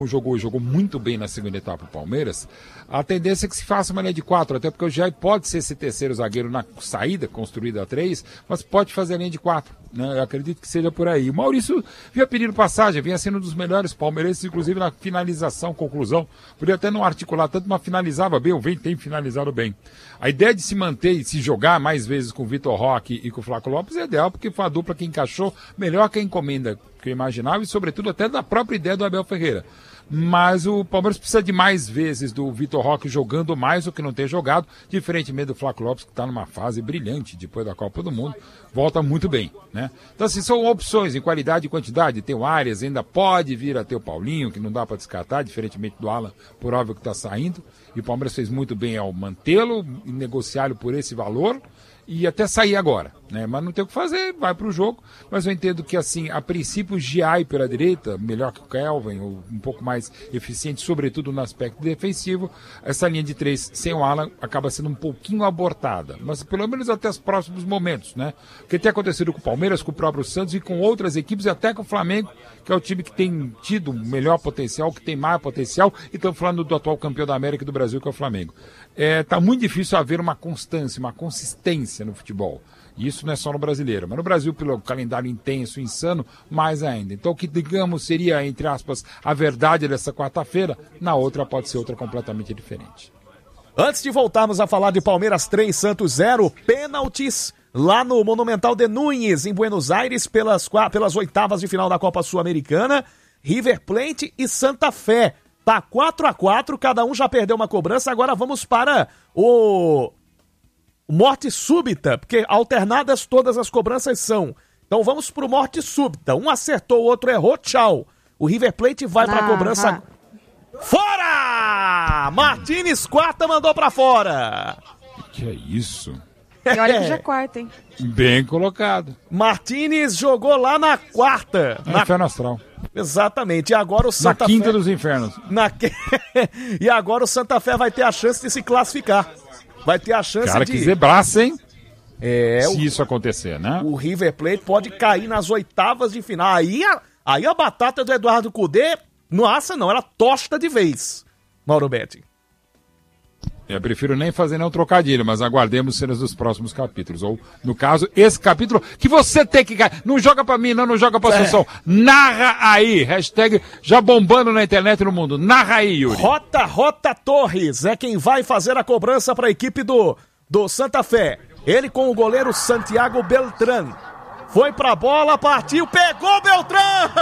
jogou muito bem na segunda etapa o Palmeiras, a tendência é que se faça uma linha de 4, até porque o Jair pode ser esse terceiro zagueiro na saída, construído a 3, mas pode fazer a linha de 4, né? Eu acredito que seja por aí. O Maurício vinha pedindo passagem, vinha sendo um dos melhores palmeirenses, inclusive na finalização, conclusão, podia até não articular tanto, mas finalizava bem, o Vem tem finalizado bem. A ideia de se manter e se jogar mais vezes com o Vitor Roque e com o Flaco Lopes é ideal, porque foi a dupla que encaixou melhor que a encomenda que eu imaginava e, sobretudo, até da própria ideia do Abel Ferreira. Mas o Palmeiras precisa de mais vezes do Vitor Roque jogando mais do que não tem jogado, diferentemente do Flaco Lopes, que está numa fase brilhante depois da Copa do Mundo, volta muito bem, né? Então, assim, são opções em qualidade e quantidade. Tem o Arias, ainda pode vir a ter o Paulinho, que não dá para descartar, diferentemente do Alan, por óbvio que está saindo. E o Palmeiras fez muito bem ao mantê-lo e negociá-lo por esse valor. E até sair agora, né? Mas não tem o que fazer, vai pro jogo. Mas eu entendo que, assim, a princípio, o Giai pela direita, melhor que o Kelvin, ou um pouco mais eficiente, sobretudo no aspecto defensivo. Essa linha de 3 sem o Alan acaba sendo um pouquinho abortada. Mas pelo menos até os próximos momentos, né? O que tem acontecido com o Palmeiras, com o próprio Santos e com outras equipes, e até com o Flamengo, que é o time que tem tido melhor potencial, que tem mais potencial, e estamos falando do atual campeão da América e do Brasil, que é o Flamengo. Tá muito difícil haver uma constância, uma consistência no futebol. E isso não é só no brasileiro, mas no Brasil, pelo calendário intenso, insano, mais ainda. Então, o que, digamos, seria, entre aspas, a verdade dessa quarta-feira, na outra pode ser outra completamente diferente. Antes de voltarmos a falar de Palmeiras 3, Santos 0, pênaltis lá no Monumental de Núñez, em Buenos Aires, pelas oitavas de final da Copa Sul-Americana, River Plate e Santa Fé. Tá 4-4, cada um já perdeu uma cobrança, agora vamos para o morte súbita, porque alternadas todas as cobranças são. Então vamos pro morte súbita. Um acertou, o outro errou, tchau. O River Plate vai pra cobrança. Fora! Martínez, quarta, mandou pra fora. Que é isso? E olha que já é quarta, hein? Bem colocado. Martínez jogou lá na quarta. Na Inferno Astral. Exatamente. E agora o Santa Fé... Na quinta dos infernos. E agora o Santa Fé vai ter a chance de se classificar. Vai ter a chance Cara, que zebraça, hein? Se isso acontecer, né? O River Plate pode cair nas oitavas de final. Aí a batata do Eduardo Cudê não assa não, ela tosta de vez. Mauro Betti. Eu prefiro nem fazer nenhum trocadilho, mas aguardemos cenas dos próximos capítulos. Ou, no caso, esse capítulo que você tem que... Não joga pra mim, não joga pra Assunção. Narra aí. Hashtag já bombando na internet e no mundo. Narra aí, Yuri. Rota Torres é quem vai fazer a cobrança pra equipe do Santa Fé. Ele com o goleiro Santiago Beltrán. Foi pra bola, partiu, pegou o Beltrán!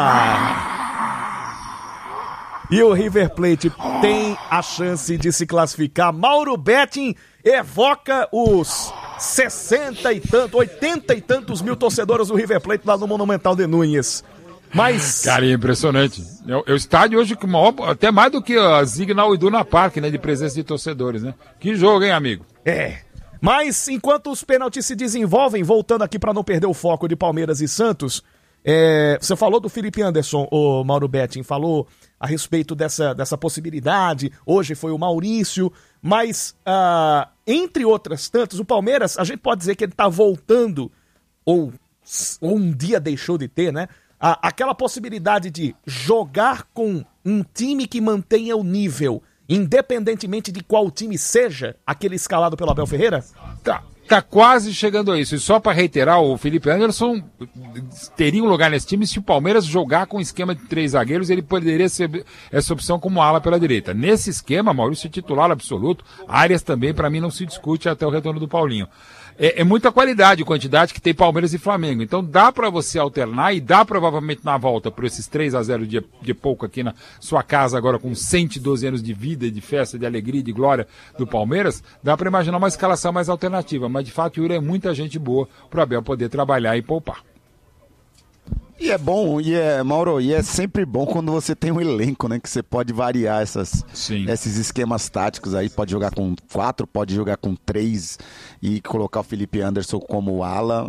E o River Plate tem a chance de se classificar. Mauro Betting evoca os 80 e tantos mil torcedores do River Plate lá no Monumental de Núñez. Mas... Cara, é impressionante. É o estádio hoje que maior, até mais do que a Signal Iduna Park, né, de presença de torcedores, né? Que jogo, hein, amigo? Mas enquanto os pênaltis se desenvolvem, voltando aqui para não perder o foco de Palmeiras e Santos, você falou do Felipe Anderson, o Mauro Betting, falou a respeito dessa possibilidade, hoje foi o Maurício, mas entre outras tantas, o Palmeiras, a gente pode dizer que ele está voltando, ou um dia deixou de ter, né? Aquela possibilidade de jogar com um time que mantenha o nível, independentemente de qual time seja aquele escalado pelo Abel Ferreira? Tá quase chegando a isso. E só para reiterar, o Felipe Anderson teria um lugar nesse time se o Palmeiras jogar com um esquema de 3 zagueiros, ele poderia ser essa opção como ala pela direita. Nesse esquema, Maurício é titular absoluto, Arias também, para mim, não se discute até o retorno do Paulinho. É muita qualidade, quantidade que tem Palmeiras e Flamengo. Então dá para você alternar e dá provavelmente na volta por esses 3-0 de pouco aqui na sua casa agora com 112 anos de vida, de festa, de alegria, de glória do Palmeiras, dá para imaginar uma escalação mais alternativa. Mas de fato, Yuri, é muita gente boa para o Abel poder trabalhar e poupar. E é bom, Mauro, e é sempre bom quando você tem um elenco, né? Que você pode variar esses esquemas táticos aí, pode jogar com 4, pode jogar com 3 e colocar o Felipe Anderson como ala.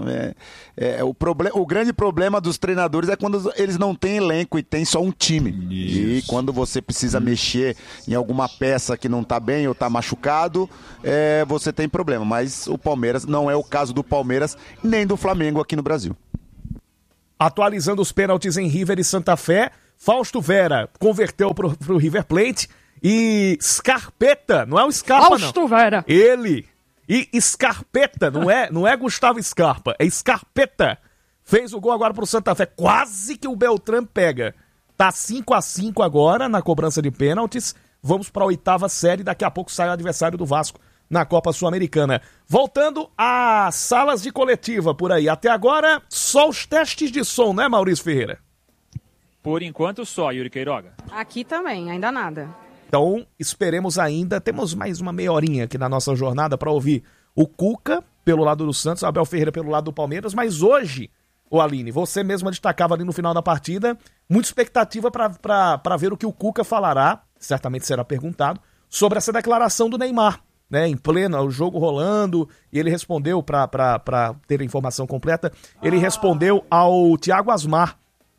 O grande problema dos treinadores é quando eles não têm elenco e tem só um time. Isso. E quando você precisa mexer em alguma peça que não tá bem ou tá machucado, você tem problema. Mas o Palmeiras não é o caso do Palmeiras nem do Flamengo aqui no Brasil. Atualizando os pênaltis em River e Santa Fé, Fausto Vera converteu pro River Plate e Scarpetta, não é o Scarpa Fausto não. Vera. Ele. E Scarpetta, não é Gustavo Scarpa, é Scarpetta. Fez o gol agora pro Santa Fé, quase que o Beltrán pega. Tá 5-5 agora na cobrança de pênaltis. Vamos para a 8ª série, daqui a pouco sai o adversário do Vasco na Copa Sul-Americana. Voltando às salas de coletiva por aí. Até agora, só os testes de som, né, Maurício Ferreira? Por enquanto só, Yuri Queiroga. Aqui também, ainda nada. Então, esperemos ainda. Temos mais uma meia horinha aqui na nossa jornada para ouvir o Cuca pelo lado do Santos, Abel Ferreira pelo lado do Palmeiras. Mas hoje, ô Aline, você mesma destacava ali no final da partida, muita expectativa para ver o que o Cuca falará, certamente será perguntado, sobre essa declaração do Neymar, né? Em pleno, o jogo rolando, e ele respondeu, para ter a informação completa, ele respondeu ao Thiago Asmar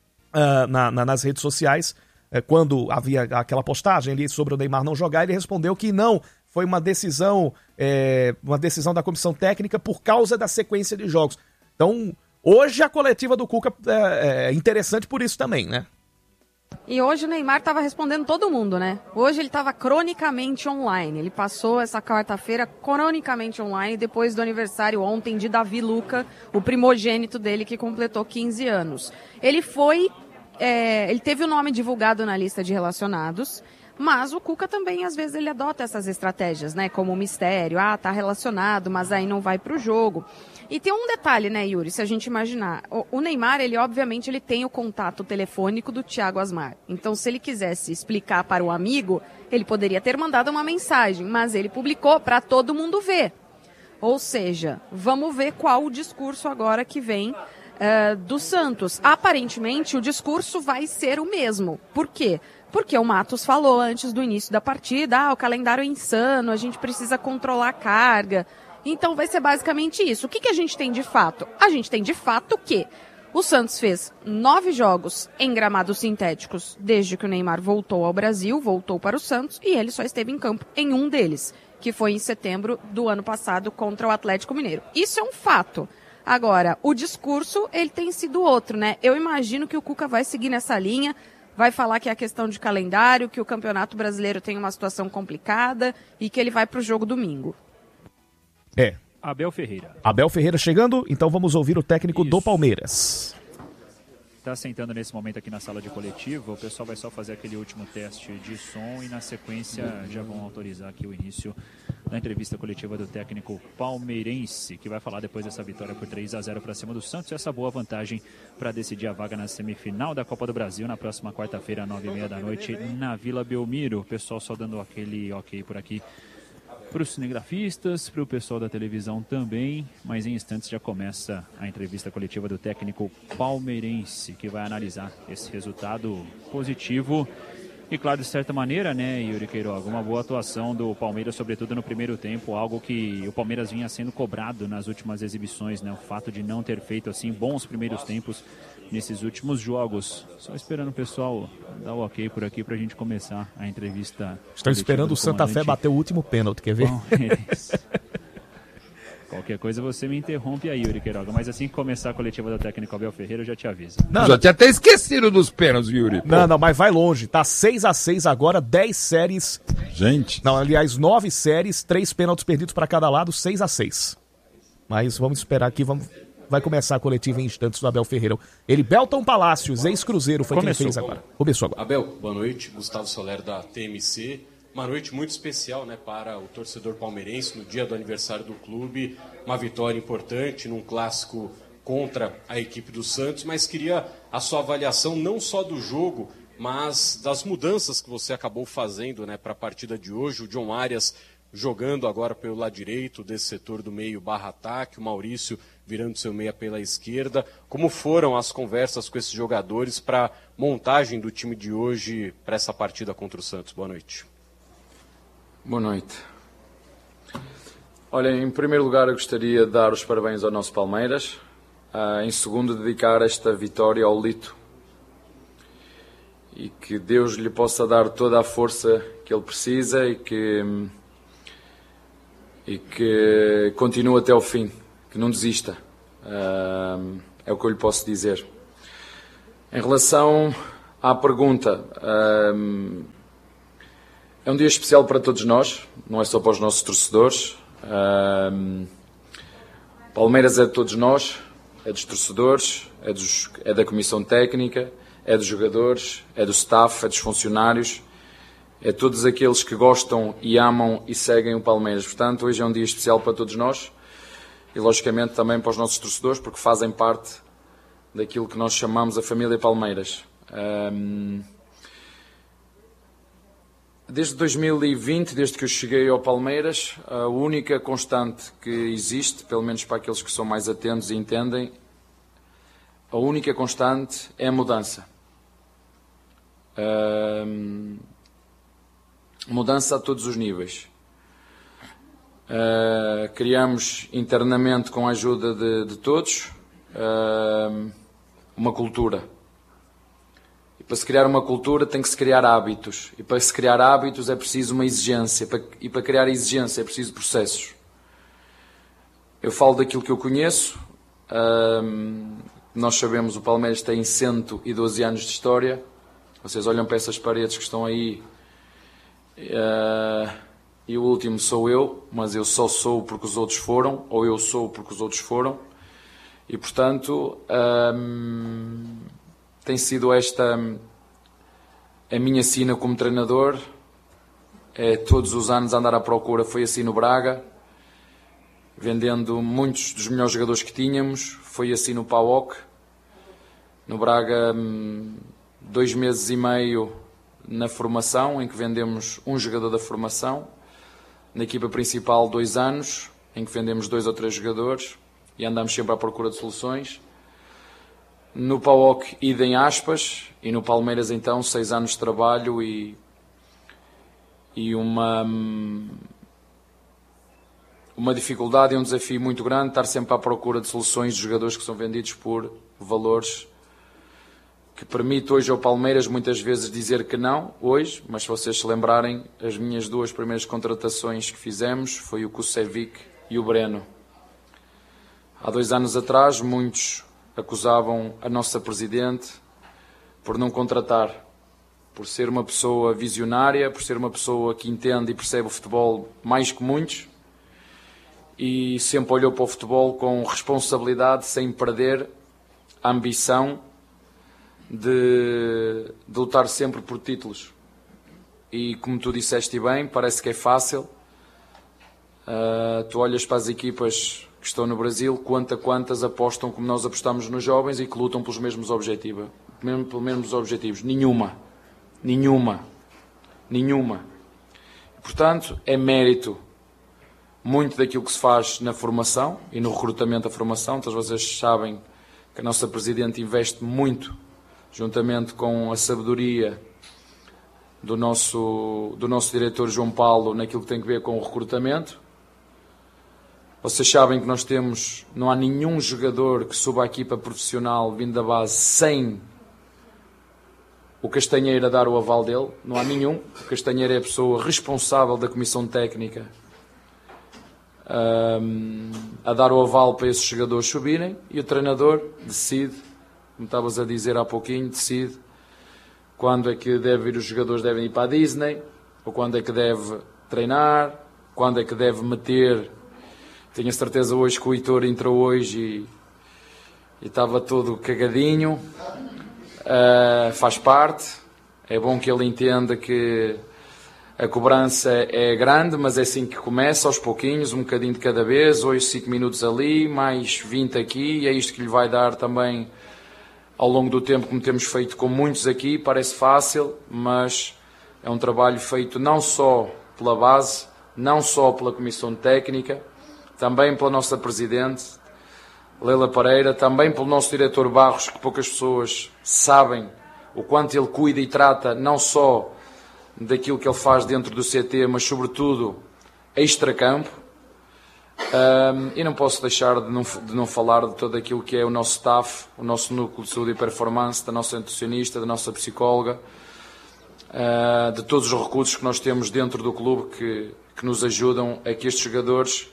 nas redes sociais, quando havia aquela postagem ali sobre o Neymar não jogar, ele respondeu que não, foi uma decisão da comissão técnica por causa da sequência de jogos. Então, hoje a coletiva do Cuca é interessante por isso também, né? E hoje o Neymar estava respondendo todo mundo, né? Hoje ele estava cronicamente online. Ele passou essa quarta-feira cronicamente online, depois do aniversário ontem de Davi Luca, o primogênito dele que completou 15 anos. Ele teve o nome divulgado na lista de relacionados, mas o Cuca também, às vezes, ele adota essas estratégias, né? Como o mistério, tá relacionado, mas aí não vai pro jogo. E tem um detalhe, né, Yuri, se a gente imaginar, o Neymar, obviamente, ele tem o contato telefônico do Thiago Asmar. Então, se ele quisesse explicar para o amigo, ele poderia ter mandado uma mensagem, mas ele publicou para todo mundo ver. Ou seja, vamos ver qual o discurso agora que vem do Santos. Aparentemente, o discurso vai ser o mesmo. Por quê? Porque o Matos falou antes do início da partida, o calendário é insano, a gente precisa controlar a carga. Então vai ser basicamente isso. O que a gente tem de fato? A gente tem de fato que o Santos fez 9 jogos em gramados sintéticos desde que o Neymar voltou ao Brasil, voltou para o Santos, e ele só esteve em campo em um deles, que foi em setembro do ano passado contra o Atlético Mineiro. Isso é um fato. Agora, o discurso, ele tem sido outro, né? Eu imagino que o Cuca vai seguir nessa linha, vai falar que é a questão de calendário, que o Campeonato Brasileiro tem uma situação complicada e que ele vai para o jogo domingo. Abel Ferreira. Abel Ferreira chegando, então vamos ouvir o técnico do Palmeiras. Está sentando nesse momento aqui na sala de coletiva, o pessoal vai só fazer aquele último teste de som e na sequência já vão autorizar aqui o início da entrevista coletiva do técnico palmeirense, que vai falar depois dessa vitória por 3-0 para cima do Santos, e essa boa vantagem para decidir a vaga na semifinal da Copa do Brasil na próxima quarta-feira, 9h30 da noite, na Vila Belmiro. O pessoal só dando aquele ok por aqui para os cinegrafistas, para o pessoal da televisão também, mas em instantes já começa a entrevista coletiva do técnico palmeirense, que vai analisar esse resultado positivo e, claro, de certa maneira, né, Yuri Queiroga, uma boa atuação do Palmeiras, sobretudo no primeiro tempo, algo que o Palmeiras vinha sendo cobrado nas últimas exibições, né, o fato de não ter feito assim bons primeiros tempos nesses últimos jogos. Só esperando o pessoal dar o ok por aqui pra gente começar a entrevista. Estão esperando o Santa Fé bater o último pênalti, quer ver? Qualquer coisa você me interrompe aí, Yuri Queiroga, mas assim que começar a coletiva do técnico Abel Ferreira, eu já te aviso. Já tinha até esquecido dos pênaltis, Yuri. Não, mas vai longe, tá 6-6 agora, 10 séries. Gente. Não, aliás, 9 séries, 3 pênaltis perdidos para cada lado, 6-6. Mas vamos esperar aqui, vai começar a coletiva em instantes do Abel Ferreira. Ele, Belton Palácios, ex-Cruzeiro, foi quem fez agora. Começou agora. Abel, boa noite. Gustavo Soler da TMC. Uma noite muito especial, né, para o torcedor palmeirense no dia do aniversário do clube. Uma vitória importante num clássico contra a equipe do Santos. Mas queria a sua avaliação não só do jogo, mas das mudanças que você acabou fazendo, né, para a partida de hoje. O John Arias jogando agora pelo lado direito desse setor do meio /ataque, o Maurício virando seu meia pela esquerda. Como foram as conversas com esses jogadores para montagem do time de hoje para essa partida contra o Santos? Boa noite. Boa noite. Olha, em primeiro lugar eu gostaria de dar os parabéns ao nosso Palmeiras. Em segundo, dedicar esta vitória ao Lito. E que Deus lhe possa dar toda a força que ele precisa e que continue até ao fim, que não desista. É o que eu lhe posso dizer. Em relação À pergunta, é um dia especial para todos nós, não é só para os nossos torcedores. Palmeiras é de todos nós, é dos torcedores, é da comissão técnica, é dos jogadores, é do staff, é dos funcionários, é todos aqueles que gostam e amam e seguem o Palmeiras. Portanto, hoje é um dia especial para todos nós e, logicamente, também para os nossos torcedores, porque fazem parte daquilo que nós chamamos a família Palmeiras. Desde 2020, desde que eu cheguei ao Palmeiras, a única constante que existe, pelo menos para aqueles que são mais atentos e entendem, a única constante é a mudança. Mudança a todos os níveis. Criamos internamente, com a ajuda de todos, uma cultura. E para se criar uma cultura tem que se criar hábitos. E para se criar hábitos é preciso uma exigência. E para criar exigência é preciso processos. Eu falo daquilo que eu conheço. Nós sabemos, o Palmeiras tem 112 anos de história. Vocês olham para essas paredes que estão aí. E o último sou eu. Mas eu só sou porque os outros foram. Ou eu sou porque os outros foram. E, portanto... tem sido esta a minha sina como treinador, é todos os anos andar à procura. Foi assim no Braga, vendendo muitos dos melhores jogadores que tínhamos, foi assim no PAOK, no Braga 2 meses e meio na formação, em que vendemos um jogador da formação, na equipa principal 2 anos, em que vendemos 2 ou 3 jogadores, e andamos sempre à procura de soluções. No PAOK, idem aspas, e no Palmeiras, então, 6 anos de trabalho e uma dificuldade e um desafio muito grande, estar sempre à procura de soluções de jogadores que são vendidos por valores que permite hoje ao Palmeiras muitas vezes dizer que não, hoje, mas se vocês se lembrarem, as minhas 2 primeiras contratações que fizemos foi o Kusevic e o Breno. Há 2 anos atrás, muitos acusavam a nossa Presidente por não contratar, por ser uma pessoa visionária, por ser uma pessoa que entende e percebe o futebol mais que muitos e sempre olhou para o futebol com responsabilidade, sem perder a ambição de lutar sempre por títulos. E como tu disseste bem, parece que é fácil. Tu olhas para as equipas que estão no Brasil, quantas apostam como nós apostamos nos jovens e que lutam pelos mesmos objetivos? Nenhuma. Portanto, é mérito muito daquilo que se faz na formação e no recrutamento da formação. Então, vocês sabem que a nossa Presidente investe muito, juntamente com a sabedoria do nosso diretor João Paulo, naquilo que tem a ver com o recrutamento. Vocês sabem que não há nenhum jogador que suba a equipa profissional vindo da base sem o Castanheira dar o aval dele. Não há nenhum. O Castanheira é a pessoa responsável da comissão técnica a dar o aval para esses jogadores subirem, e o treinador decide, como estavas a dizer há pouquinho, decide quando é que os jogadores devem ir para a Disney, ou quando é que deve treinar, quando é que deve meter. Tenho a certeza hoje que o Heitor entrou hoje e estava todo cagadinho. Faz parte. É bom que ele entenda que a cobrança é grande, mas é assim que começa, aos pouquinhos, um bocadinho de cada vez. Hoje 5 minutos ali, mais 20 aqui, e é isto que lhe vai dar também ao longo do tempo, como temos feito com muitos aqui. Parece fácil, mas é um trabalho feito não só pela base, não só pela comissão técnica, também pela nossa Presidente, Leila Pereira, também pelo nosso diretor Barros, que poucas pessoas sabem o quanto ele cuida e trata não só daquilo que ele faz dentro do CT, mas sobretudo extracampo. E não posso deixar de não falar de todo aquilo que é o nosso staff, o nosso núcleo de saúde e performance, da nossa nutricionista, da nossa psicóloga, de todos os recursos que nós temos dentro do clube que nos ajudam a que estes jogadores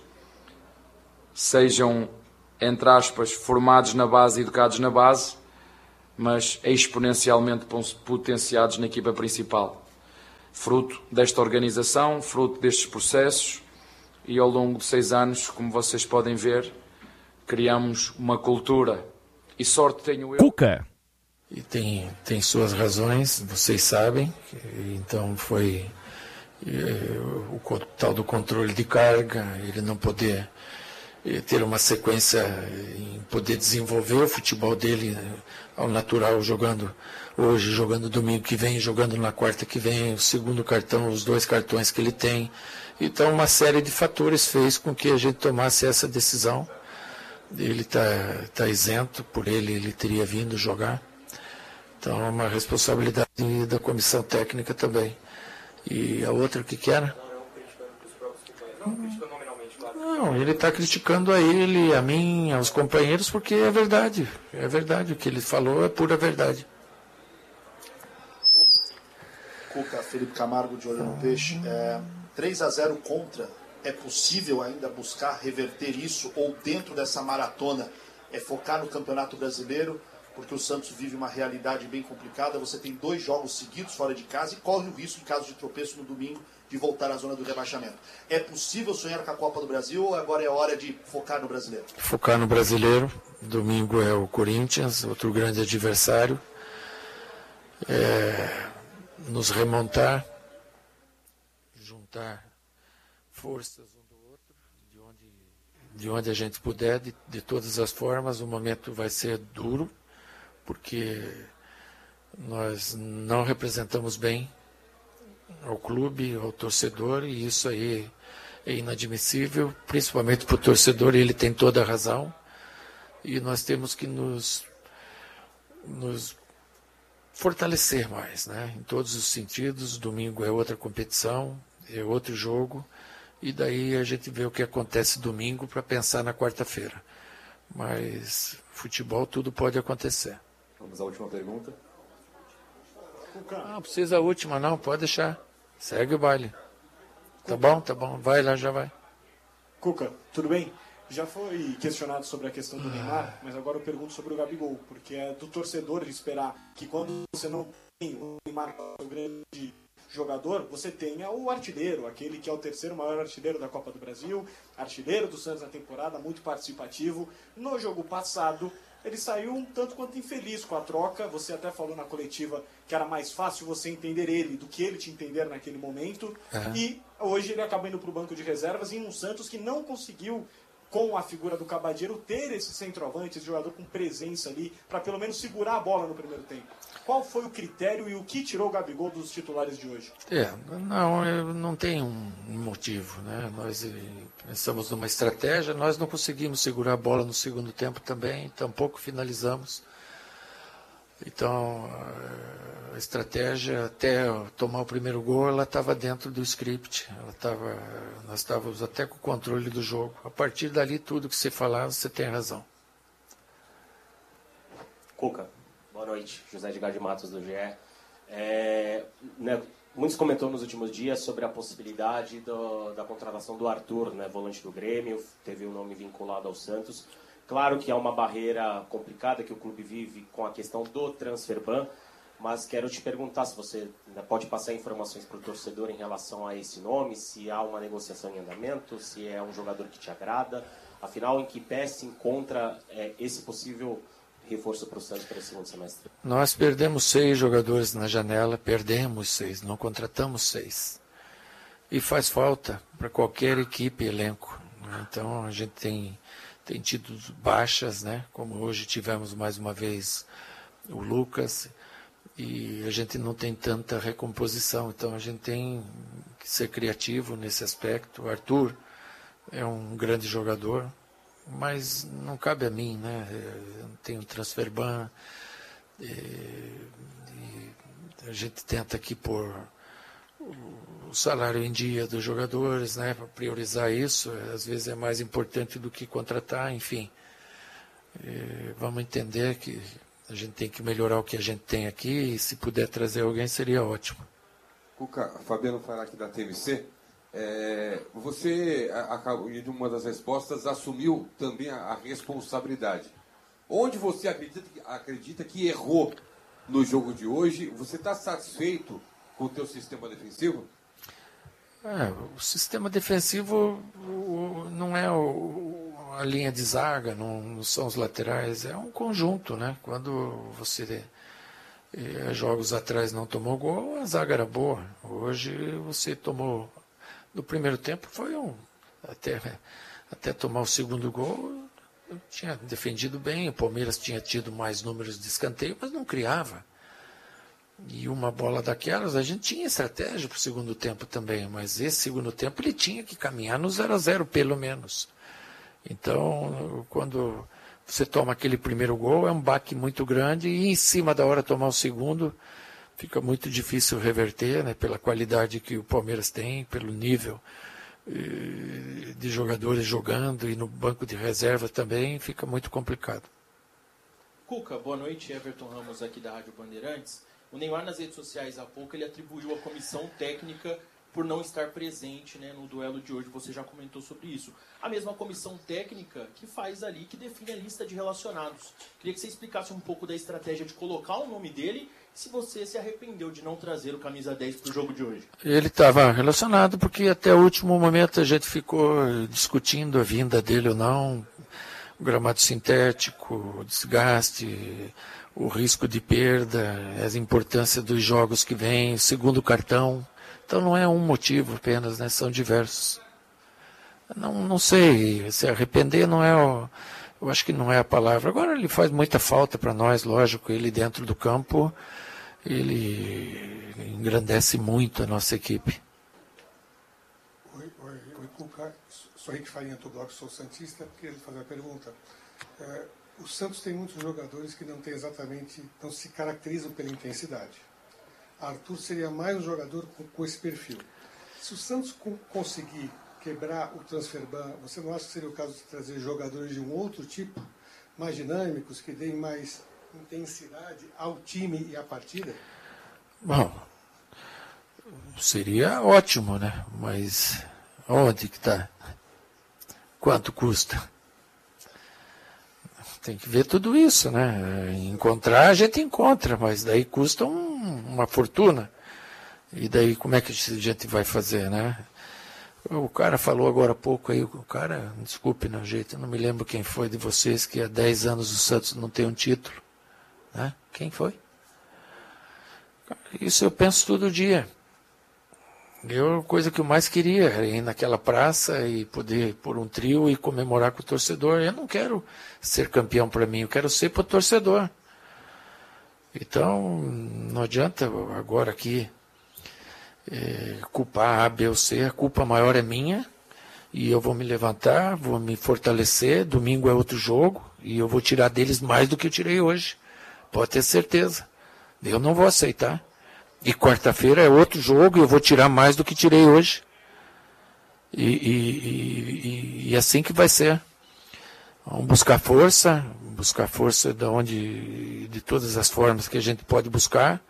sejam, entre aspas, formados na base e educados na base, mas exponencialmente potenciados na equipa principal. Fruto desta organização, fruto destes processos, e ao longo de 6 anos, como vocês podem ver, criamos uma cultura. E sorte tenho eu. Cuca. E tem suas razões, vocês sabem. Então foi o tal do controle de carga, ele não poder ter uma sequência em poder desenvolver o futebol dele ao natural, jogando hoje, jogando domingo que vem, jogando na quarta que vem, o segundo cartão, os 2 cartões que ele tem. Então uma série de fatores fez com que a gente tomasse essa decisão. Ele tá isento, por ele teria vindo jogar. Então é uma responsabilidade da comissão técnica também. E a outra, o que era? Não, ele está criticando a ele, a mim, aos companheiros, porque é verdade. É verdade, o que ele falou é pura verdade. Cuca, Felipe Camargo de Olho no Peixe. 3-0 contra, é possível ainda buscar reverter isso, ou dentro dessa maratona focar no Campeonato Brasileiro, porque o Santos vive uma realidade bem complicada, você tem 2 jogos seguidos fora de casa e corre o risco, em caso de tropeço no domingo, de voltar à zona do rebaixamento. É possível sonhar com a Copa do Brasil ou agora é hora de focar no Brasileiro? Focar no Brasileiro. Domingo é o Corinthians, outro grande adversário. Nos remontar, juntar forças um do outro, de onde a gente puder, de todas as formas. O momento vai ser duro, porque nós não representamos bem ao clube, ao torcedor, e isso aí é inadmissível, principalmente para o torcedor, e ele tem toda a razão, e nós temos que nos fortalecer mais, né? Em todos os sentidos. Domingo é outra competição, é outro jogo, e daí a gente vê o que acontece domingo para pensar na quarta-feira. Mas futebol, tudo pode acontecer. Vamos à última pergunta. Não precisa a última, não, pode deixar. Segue o baile. Tá bom, vai lá, já vai. Cuca, tudo bem? Já foi questionado sobre a questão do Neymar, mas agora eu pergunto sobre o Gabigol, porque é do torcedor de esperar que quando você não tem o Neymar, o grande jogador, você tenha o artilheiro, aquele que é o 3º maior artilheiro da Copa do Brasil, artilheiro do Santos na temporada, muito participativo. No jogo passado, ele saiu um tanto quanto infeliz com a troca. Você até falou na coletiva que era mais fácil você entender ele do que ele te entender naquele momento. E hoje ele acaba indo para o banco de reservas em um Santos que não conseguiu, com a figura do Cabadeiro, ter esse centroavante, esse jogador com presença ali, para pelo menos segurar a bola no primeiro tempo. Qual foi o critério e o que tirou o Gabigol dos titulares de hoje? Não tem um motivo, né? Nós pensamos numa estratégia, nós não conseguimos segurar a bola no segundo tempo também, tampouco finalizamos. Então, a estratégia, até tomar o primeiro gol, ela estava dentro do script. Nós estávamos até com o controle do jogo. A partir dali, tudo que você falar, você tem razão. Cuca, boa noite. José Edgar de Matos, do GE. Muitos comentou nos últimos dias sobre a possibilidade da contratação do Arthur, né, volante do Grêmio, teve o nome vinculado ao Santos. Claro que é uma barreira complicada que o clube vive com a questão do transfer ban, mas quero te perguntar se você pode passar informações para o torcedor em relação a esse nome, se há uma negociação em andamento, se é um jogador que te agrada, afinal, em que pé se encontra esse possível reforço para o Santos para o segundo semestre? Nós perdemos 6 jogadores na janela, não contratamos 6. E faz falta para qualquer equipe, elenco. Então a gente tem tido baixas, né? Como hoje tivemos mais uma vez o Lucas, e a gente não tem tanta recomposição, então a gente tem que ser criativo nesse aspecto. O Arthur é um grande jogador, mas não cabe a mim, né? Eu tenho transfer ban, e a gente tenta aqui pôr o salário em dia dos jogadores, né, para priorizar isso. Às vezes é mais importante do que contratar, enfim. Vamos entender que a gente tem que melhorar o que a gente tem aqui, e se puder trazer alguém seria ótimo. Cuca, Fabiano Fara aqui da TMC. Você, em uma das respostas, assumiu também a responsabilidade Onde você acredita que errou no jogo de hoje? Você está satisfeito com o teu sistema defensivo? O sistema defensivo não é a linha de zaga, não são os laterais, é um conjunto, né? Quando você jogos atrás não tomou gol, a zaga era boa. Hoje você tomou, no primeiro tempo foi até tomar o segundo gol, eu tinha defendido bem, o Palmeiras tinha tido mais números de escanteio, mas não criava. E uma bola daquelas, a gente tinha estratégia para o segundo tempo também, mas esse segundo tempo ele tinha que caminhar no 0-0 pelo menos. Então, quando você toma aquele primeiro gol, é um baque muito grande, e em cima da hora tomar o segundo, fica muito difícil reverter, né, pela qualidade que o Palmeiras tem, pelo nível de jogadores jogando, e no banco de reserva também, fica muito complicado. Cuca, boa noite, Everton Ramos aqui da Rádio Bandeirantes. O Neymar, nas redes sociais há pouco, ele atribuiu a comissão técnica por não estar presente, né, no duelo de hoje. Você já comentou sobre isso. A mesma comissão técnica que faz ali, que define a lista de relacionados. Queria que você explicasse um pouco da estratégia de colocar o nome dele, se você se arrependeu de não trazer o camisa 10 para o jogo de hoje. Ele estava relacionado porque até o último momento a gente ficou discutindo a vinda dele ou não, o gramado sintético, o desgaste, o risco de perda, a importância dos jogos que vêm, o segundo cartão. Então não é um motivo apenas, né? São diversos. Não sei, se arrepender não é, eu acho que não é a palavra. Agora ele faz muita falta para nós, lógico, ele dentro do campo, ele engrandece muito a nossa equipe. Oi, Cuca, sou Henrique Farinha, do blog Sou Santista, queria fazer uma pergunta. O Santos tem muitos jogadores que não se caracterizam pela intensidade. Arthur seria mais um jogador com esse perfil. Se o Santos conseguir quebrar o transfer ban, você não acha que seria o caso de trazer jogadores de um outro tipo, mais dinâmicos, que deem mais intensidade ao time e à partida? Bom, seria ótimo, né? Mas onde que está? Quanto custa? Tem que ver tudo isso, né? Encontrar, a gente encontra, mas daí custa uma fortuna. E daí como é que a gente vai fazer, né? O cara falou agora há pouco aí, desculpe, não, jeito, eu não me lembro quem foi de vocês, que há 10 anos o Santos não tem um título. Né? Quem foi? Isso eu penso todo dia. A coisa que eu mais queria era ir naquela praça e poder pôr um trio e comemorar com o torcedor. Eu não quero ser campeão para mim, eu quero ser para o torcedor. Então, não adianta agora aqui culpar A, B ou C. A culpa maior é minha e eu vou me levantar, vou me fortalecer. Domingo é outro jogo e eu vou tirar deles mais do que eu tirei hoje. Pode ter certeza. Eu não vou aceitar. E quarta-feira é outro jogo e eu vou tirar mais do que tirei hoje. E assim que vai ser. Vamos buscar força de todas as formas que a gente pode buscar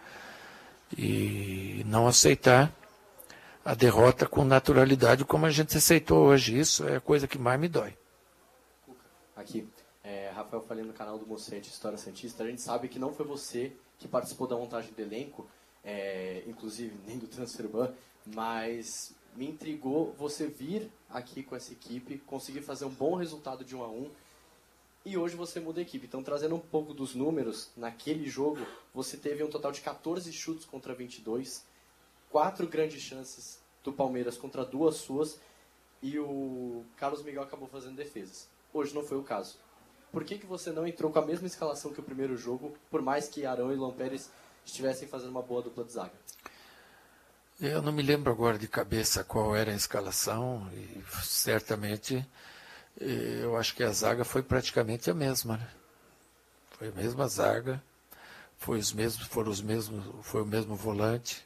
e não aceitar a derrota com naturalidade como a gente aceitou hoje. Isso é a coisa que mais me dói. Aqui, Rafael falando no canal do Mocete História Santista, a gente sabe que não foi você que participou da montagem do elenco, inclusive nem do transfer ban, mas me intrigou você vir aqui com essa equipe, conseguir fazer um bom resultado de 1-1, e hoje você muda a equipe. Então, trazendo um pouco dos números, naquele jogo você teve um total de 14 chutes contra 22, 4 grandes chances do Palmeiras contra 2 suas, e o Carlos Miguel acabou fazendo defesas. Hoje não foi o caso. Por que você não entrou com a mesma escalação que o primeiro jogo, por mais que Arão e Luan Pérez estivessem fazendo uma boa dupla de zaga? Eu não me lembro agora de cabeça qual era a escalação, e certamente eu acho que a zaga foi praticamente a mesma, né? Foi a mesma zaga, foi o mesmo volante.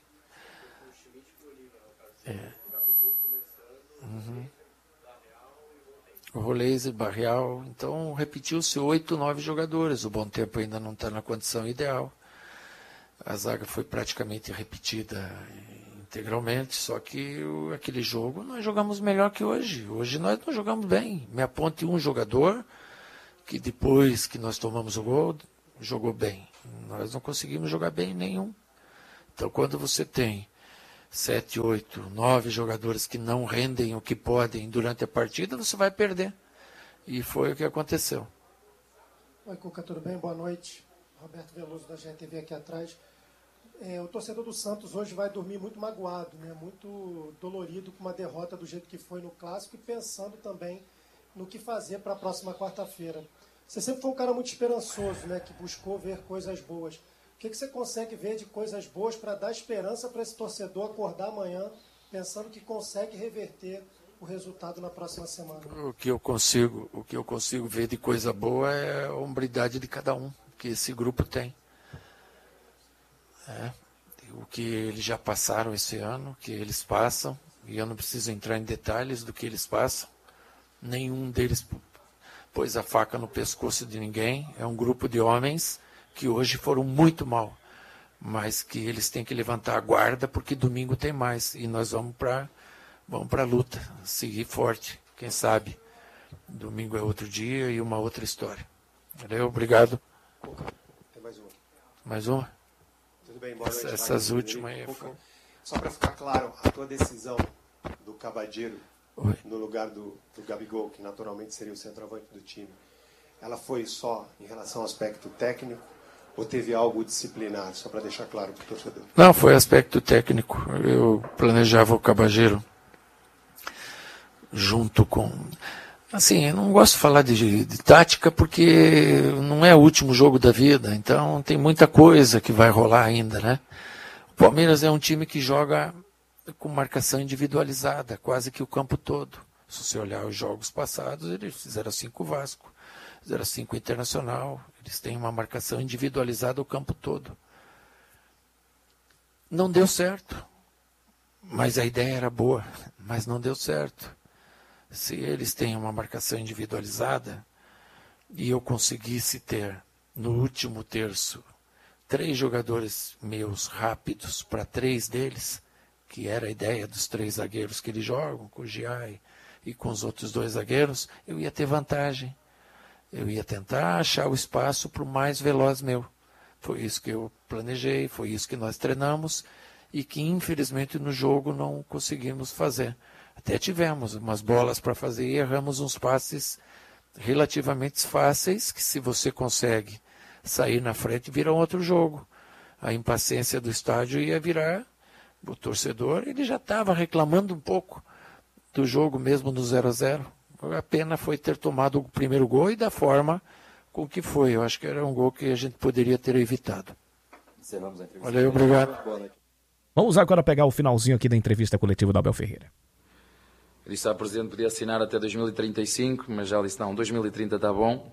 O Rolês e Barreal, então repetiu-se 8, 9 jogadores. O Bom Tempo ainda não está na condição ideal. A zaga foi praticamente repetida integralmente, só que aquele jogo nós jogamos melhor que hoje. Hoje nós não jogamos bem. Me aponte um jogador que depois que nós tomamos o gol, jogou bem. Nós não conseguimos jogar bem nenhum. Então, quando você tem 7, 8, 9 jogadores que não rendem o que podem durante a partida, você vai perder. E foi o que aconteceu. Oi, Cuca, tudo bem? Boa noite. Roberto Veloso da GTV aqui atrás. O torcedor do Santos hoje vai dormir muito magoado, né? Muito dolorido com uma derrota do jeito que foi no Clássico e pensando também no que fazer para a próxima quarta-feira. Você sempre foi um cara muito esperançoso, né? Que buscou ver coisas boas. O que você consegue ver de coisas boas para dar esperança para esse torcedor acordar amanhã pensando que consegue reverter o resultado na próxima semana? O que eu consigo ver de coisa boa é a hombridade de cada um que esse grupo tem. O que eles já passaram esse ano, que eles passam, e eu não preciso entrar em detalhes do que eles passam. Nenhum deles pôs a faca no pescoço de ninguém. É um grupo de homens que hoje foram muito mal, mas que eles têm que levantar a guarda porque domingo tem mais e nós vamos para a luta, seguir forte. Quem sabe domingo é outro dia e uma outra história. Valeu, obrigado. Tem mais uma. Mais uma? Tudo bem, boa noite. Essas últimas aí. Só para ficar claro, a tua decisão do Cavadeiro no lugar do Gabigol, que naturalmente seria o centroavante do time, ela foi só em relação ao aspecto técnico ou teve algo disciplinar, só para deixar claro para o torcedor? Não, foi aspecto técnico. Eu planejava o Cavadeiro junto com... Assim, eu não gosto de falar de tática porque não é o último jogo da vida, então tem muita coisa que vai rolar ainda, né? O Palmeiras é um time que joga com marcação individualizada, quase que o campo todo. Se você olhar os jogos passados, eles fizeram 5 Vasco, fizeram 5 Internacional, eles têm uma marcação individualizada o campo todo. Não deu certo, mas a ideia era boa, mas não deu certo. Se eles têm uma marcação individualizada e eu conseguisse ter no último terço 3 jogadores meus rápidos para 3 deles, que era a ideia dos 3 zagueiros que eles jogam, com o Giai e com os outros 2 zagueiros, eu ia ter vantagem. Eu ia tentar achar o espaço para o mais veloz meu. Foi isso que eu planejei, foi isso que nós treinamos e que infelizmente no jogo não conseguimos fazer. Até tivemos umas bolas para fazer e erramos uns passes relativamente fáceis, que se você consegue sair na frente, vira um outro jogo. A impaciência do estádio ia virar, o torcedor, ele já estava reclamando um pouco do jogo mesmo no 0-0. A pena foi ter tomado o primeiro gol e da forma com que foi. Eu acho que era um gol que a gente poderia ter evitado. Encerramos a entrevista. Valeu, obrigado. Boa noite. Vamos agora pegar o finalzinho aqui da entrevista coletiva do Abel Ferreira. Ele disse, Presidente, podia assinar até 2035, mas já disse, não, 2030 está bom.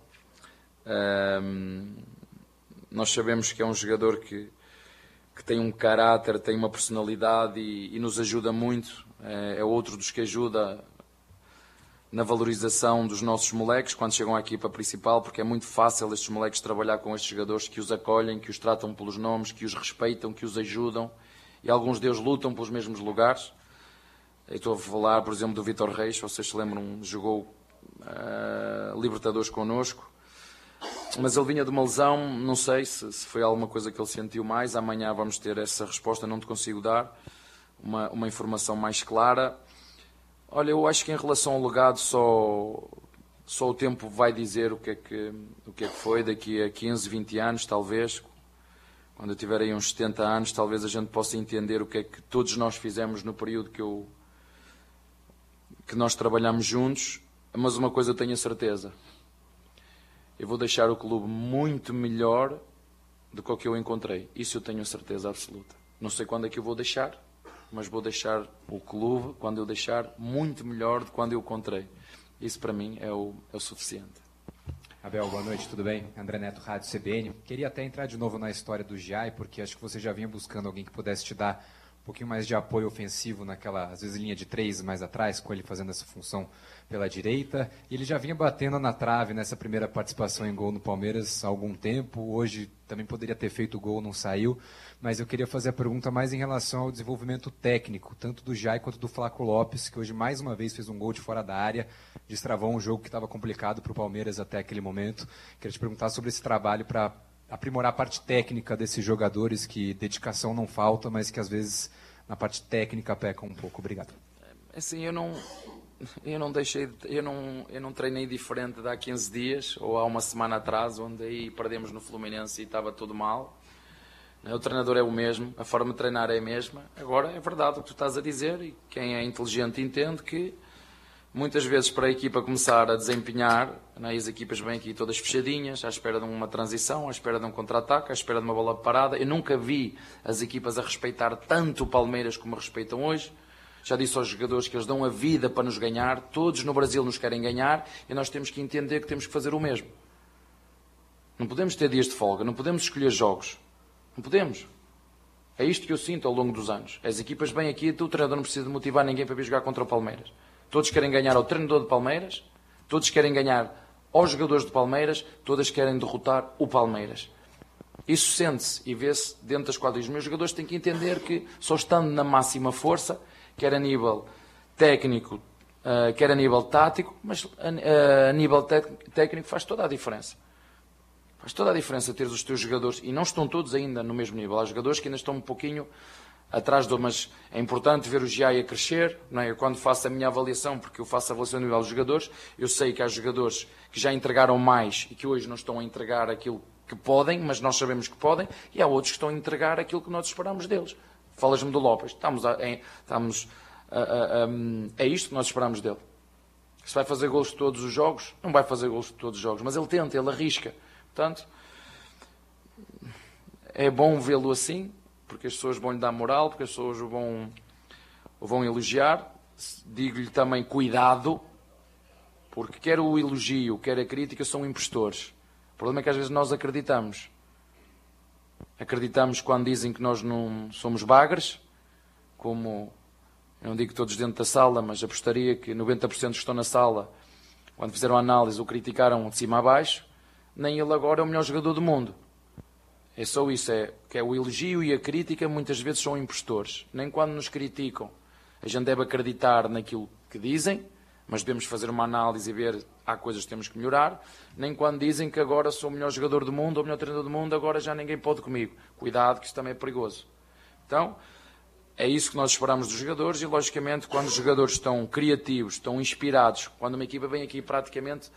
Nós sabemos que é um jogador que tem um caráter, tem uma personalidade e nos ajuda muito. É outro dos que ajuda na valorização dos nossos moleques quando chegam à equipa principal, porque é muito fácil estes moleques trabalhar com estes jogadores que os acolhem, que os tratam pelos nomes, que os respeitam, que os ajudam, e alguns deles lutam pelos mesmos lugares. Eu estou a falar, por exemplo, do Vítor Reis, vocês se lembram, jogou Libertadores connosco, mas ele vinha de uma lesão, não sei se foi alguma coisa que ele sentiu mais. Amanhã vamos ter essa resposta, não te consigo dar uma informação mais clara. Olha, eu acho que em relação ao legado só o tempo vai dizer o que é que foi daqui a 15, 20 anos, talvez. Quando eu tiver aí uns 70 anos, talvez a gente possa entender o que é que todos nós fizemos no período que nós trabalhamos juntos. Mas uma coisa eu tenho a certeza. Eu vou deixar o clube muito melhor do que o que eu encontrei. Isso eu tenho a certeza absoluta. Não sei quando é que eu vou deixar, mas vou deixar o clube, quando eu deixar, muito melhor do que quando eu encontrei. Isso para mim é o suficiente. Abel, boa noite, tudo bem? André Neto, Rádio CBN. Queria até entrar de novo na história do Giai, porque acho que você já vinha buscando alguém que pudesse te dar um pouquinho mais de apoio ofensivo naquela, às vezes, linha de 3 mais atrás, com ele fazendo essa função pela direita. E ele já vinha batendo na trave nessa primeira participação em gol no Palmeiras há algum tempo. Hoje também poderia ter feito gol, não saiu. Mas eu queria fazer a pergunta mais em relação ao desenvolvimento técnico, tanto do Jai quanto do Flaco Lopes, que hoje mais uma vez fez um gol de fora da área, destravou um jogo que estava complicado para o Palmeiras até aquele momento. Queria te perguntar sobre esse trabalho para aprimorar a parte técnica desses jogadores, que dedicação não falta, mas que às vezes na parte técnica pecam um pouco. Obrigado. Assim, eu não treinei diferente de há 15 dias ou há uma semana atrás, onde aí perdemos no Fluminense e estava tudo mal. O treinador é o mesmo, a forma de treinar é a mesma. Agora, é verdade o que tu estás a dizer, e quem é inteligente entende que muitas vezes para a equipa começar a desempenhar, as equipas vêm aqui todas fechadinhas, à espera de uma transição, à espera de um contra-ataque, à espera de uma bola parada. Eu nunca vi as equipas a respeitar tanto o Palmeiras como respeitam hoje. Já disse aos jogadores que eles dão a vida para nos ganhar, todos no Brasil nos querem ganhar, e nós temos que entender que temos que fazer o mesmo. Não podemos ter dias de folga, não podemos escolher jogos. Não podemos. É isto que eu sinto ao longo dos anos. As equipas vêm aqui, o treinador não precisa de motivar ninguém para vir jogar contra o Palmeiras. Todos querem ganhar ao treinador de Palmeiras, todos querem ganhar aos jogadores de Palmeiras, todas querem derrotar o Palmeiras. Isso sente-se e vê-se dentro das quadras. Os meus jogadores têm que entender que só estando na máxima força, quer a nível técnico, quer a nível tático, mas a nível técnico faz toda a diferença. Faz toda a diferença ter os teus jogadores, e não estão todos ainda no mesmo nível. Há jogadores que ainda estão um pouquinho atrás mas é importante ver o Giai a crescer, não é? Eu, quando faço a minha avaliação, porque eu faço a avaliação do nível dos jogadores, eu sei que há jogadores que já entregaram mais e que hoje não estão a entregar aquilo que podem, mas nós sabemos que podem, e há outros que estão a entregar aquilo que nós esperamos deles. Falas-me do Lopes, é isto que nós esperamos dele. Se vai fazer gols de todos os jogos, não vai fazer gols de todos os jogos, mas ele tenta, ele arrisca. Portanto, é bom vê-lo assim, porque as pessoas vão lhe dar moral, porque as pessoas o vão elogiar. Digo-lhe também cuidado, porque quer o elogio, quer a crítica são impostores. O problema é que às vezes nós acreditamos. Acreditamos quando dizem que nós não somos bagres, como, eu não digo todos dentro da sala, mas apostaria que 90% que estão na sala, quando fizeram a análise, o criticaram de cima a baixo. Nem ele agora é o melhor jogador do mundo. É só isso, que é o elogio e a crítica muitas vezes são impostores. Nem quando nos criticam a gente deve acreditar naquilo que dizem, mas devemos fazer uma análise e ver há coisas que temos que melhorar. Nem quando dizem que agora sou o melhor jogador do mundo ou o melhor treinador do mundo, agora já ninguém pode comigo. Cuidado, que isso também é perigoso. Então, é isso que nós esperamos dos jogadores, e logicamente quando os jogadores estão criativos, estão inspirados, quando uma equipa vem aqui praticamente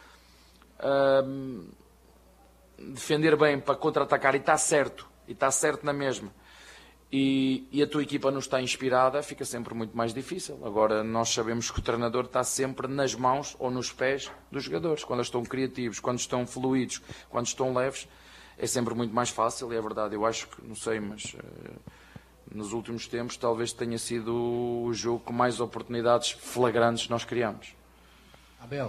defender bem para contra-atacar e está certo na mesma, e a tua equipa não está inspirada, fica sempre muito mais difícil. Agora nós sabemos que o treinador está sempre nas mãos ou nos pés dos jogadores, quando estão criativos, quando estão fluidos, quando estão leves, é sempre muito mais fácil. E é verdade, eu acho que, não sei, mas nos últimos tempos talvez tenha sido o jogo com mais oportunidades flagrantes que nós criamos. Abel.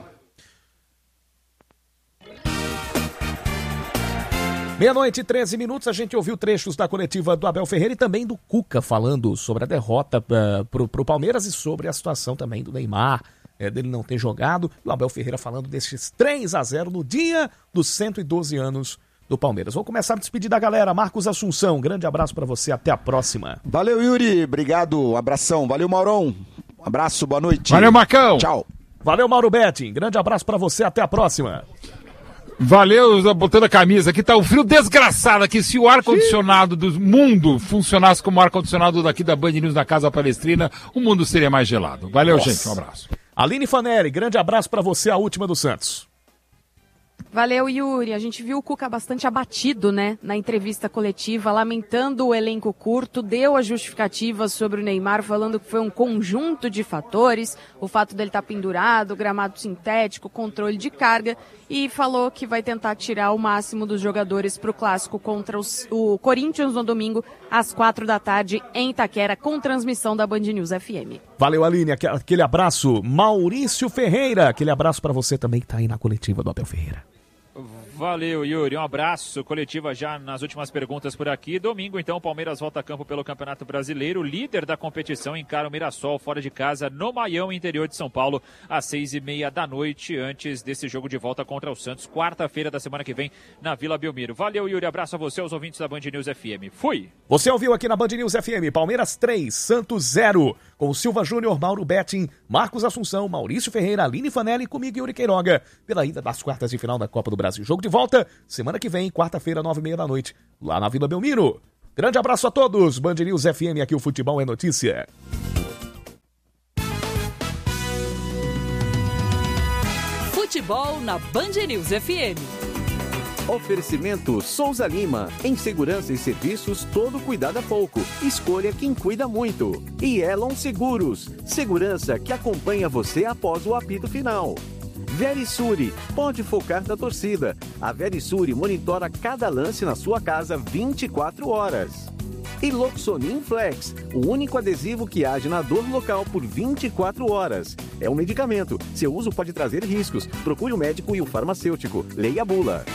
00:13, a gente ouviu trechos da coletiva do Abel Ferreira e também do Cuca falando sobre a derrota pro Palmeiras e sobre a situação também do Neymar, dele não ter jogado. E o Abel Ferreira falando desses 3-0 no dia dos 112 anos do Palmeiras. Vou começar a despedir da galera. Marcos Assunção, grande abraço pra você, até a próxima. Valeu, Yuri, obrigado, um abração. Valeu, Maurão, um abraço, boa noite. Valeu, Marcão. Tchau. Valeu, Mauro Betting, grande abraço pra você, até a próxima. Valeu, botando a camisa aqui, tá um frio desgraçado aqui. Se o ar-condicionado do mundo funcionasse como o ar-condicionado daqui da Band News na Casa Palestrina, o mundo seria mais gelado. Valeu, gente, um abraço. Aline Fanelli, grande abraço pra você, a última do Santos. Valeu, Yuri. A gente viu o Cuca bastante abatido, né, na entrevista coletiva, lamentando o elenco curto, deu a justificativa sobre o Neymar, falando que foi um conjunto de fatores, o fato dele estar pendurado, gramado sintético, controle de carga, e falou que vai tentar tirar o máximo dos jogadores para o clássico contra o Corinthians no domingo, às 16h em Itaquera, com transmissão da Band News FM. Valeu, Aline. Aquele abraço. Maurício Ferreira, aquele abraço para você também que está aí na coletiva do Abel Ferreira. Valeu, Yuri. Um abraço. Coletiva já nas últimas perguntas por aqui. Domingo, então, o Palmeiras volta a campo pelo Campeonato Brasileiro. O líder da competição encara o Mirassol fora de casa no Maião, interior de São Paulo, às 6h30 da noite, antes desse jogo de volta contra o Santos, quarta-feira da semana que vem, na Vila Belmiro. Valeu, Yuri. Abraço a você, aos ouvintes da Band News FM. Fui! Você ouviu aqui na Band News FM, Palmeiras 3, Santos 0, com Silva Júnior, Mauro Betting, Marcos Assunção, Maurício Ferreira, Aline Fanelli e comigo, Yuri Queiroga, pela ida das quartas de final da Copa do Brasil. Jogo de volta, semana que vem, quarta-feira, 9h30 da noite, lá na Vila Belmiro. Grande abraço a todos, Band News FM, aqui o futebol é notícia. Futebol na Band News FM. Oferecimento Souza Lima. Em segurança e serviços, todo cuidado é pouco. Escolha quem cuida muito. E Elon Seguros. Segurança que acompanha você após o apito final. Verisure. Pode focar na torcida. A Verisure monitora cada lance na sua casa 24 horas. E Loxonin Flex, o único adesivo que age na dor local por 24 horas. É um medicamento. Seu uso pode trazer riscos. Procure o médico e o farmacêutico. Leia a bula.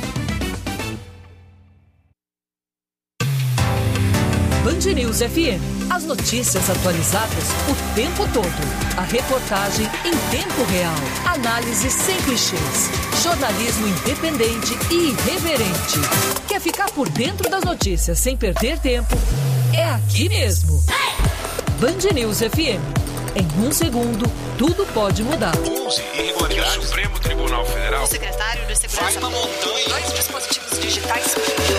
Band News FM. As notícias atualizadas o tempo todo. A reportagem em tempo real. Análise sem clichês. Jornalismo independente e irreverente. Quer ficar por dentro das notícias sem perder tempo? É aqui mesmo. Band News FM. Em 1 segundo, tudo pode mudar. 11 irregularidades. O Supremo Tribunal Federal. O secretário de Segurança vai na montanha. 2 dispositivos digitais.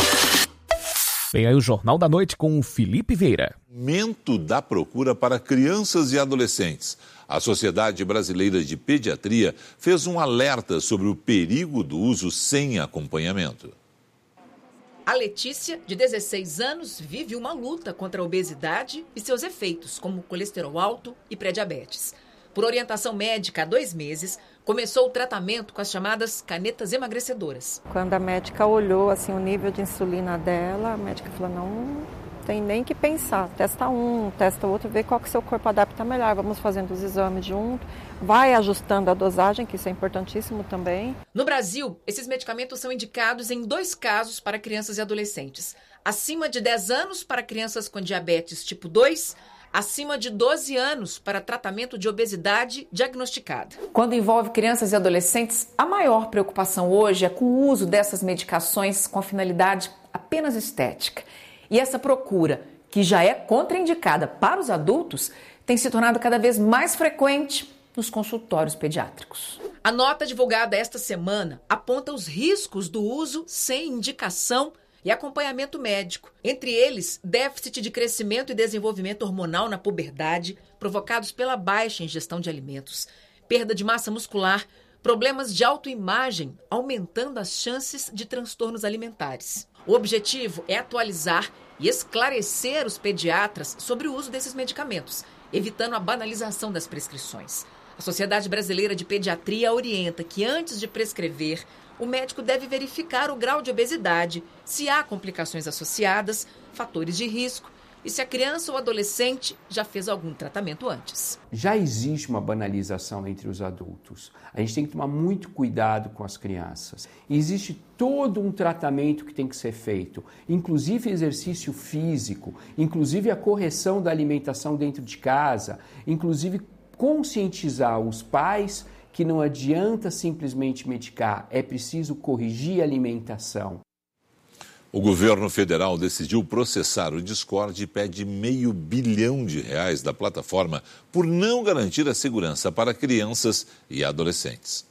Vem aí o Jornal da Noite com o Felipe Vieira. Aumento da procura para crianças e adolescentes. A Sociedade Brasileira de Pediatria fez um alerta sobre o perigo do uso sem acompanhamento. A Letícia, de 16 anos, vive uma luta contra a obesidade e seus efeitos, como colesterol alto e pré-diabetes. Por orientação médica, há 2 meses, começou o tratamento com as chamadas canetas emagrecedoras. Quando a médica olhou assim, o nível de insulina dela, a médica falou, não tem nem que pensar. Testa um, testa outro, vê qual que o seu corpo adapta melhor. Vamos fazendo os exames junto, vai ajustando a dosagem, que isso é importantíssimo também. No Brasil, esses medicamentos são indicados em 2 casos para crianças e adolescentes. Acima de 10 anos para crianças com diabetes tipo 2, acima de 12 anos para tratamento de obesidade diagnosticada. Quando envolve crianças e adolescentes, a maior preocupação hoje é com o uso dessas medicações com a finalidade apenas estética. E essa procura, que já é contraindicada para os adultos, tem se tornado cada vez mais frequente nos consultórios pediátricos. A nota divulgada esta semana aponta os riscos do uso sem indicação e acompanhamento médico. Entre eles, déficit de crescimento e desenvolvimento hormonal na puberdade, provocados pela baixa ingestão de alimentos, perda de massa muscular, problemas de autoimagem, aumentando as chances de transtornos alimentares. O objetivo é atualizar e esclarecer os pediatras sobre o uso desses medicamentos, evitando a banalização das prescrições. A Sociedade Brasileira de Pediatria orienta que, antes de prescrever, o médico deve verificar o grau de obesidade, se há complicações associadas, fatores de risco e se a criança ou adolescente já fez algum tratamento antes. Já existe uma banalização entre os adultos. A gente tem que tomar muito cuidado com as crianças. E existe todo um tratamento que tem que ser feito, inclusive exercício físico, inclusive a correção da alimentação dentro de casa, inclusive conscientizar os pais que não adianta simplesmente medicar, é preciso corrigir a alimentação. O governo federal decidiu processar o Discord e pede R$500 bilhão da plataforma por não garantir a segurança para crianças e adolescentes.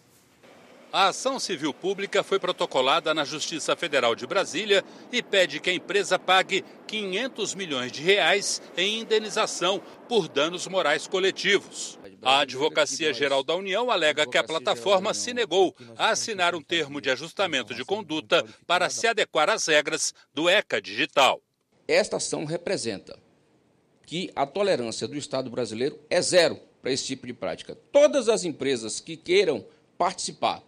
A ação civil pública foi protocolada na Justiça Federal de Brasília e pede que a empresa pague R$500 milhões em indenização por danos morais coletivos. A Advocacia-Geral da União alega que a plataforma se negou a assinar um termo de ajustamento de conduta para se adequar às regras do ECA Digital. Esta ação representa que a tolerância do Estado brasileiro é zero para esse tipo de prática. Todas as empresas que queiram participar